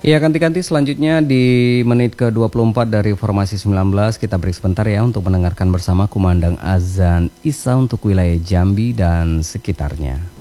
Ya, ganti-ganti selanjutnya di menit ke-24 dari formasi 19 kita break sebentar ya untuk mendengarkan bersama kumandang azan Isa untuk wilayah Jambi dan sekitarnya.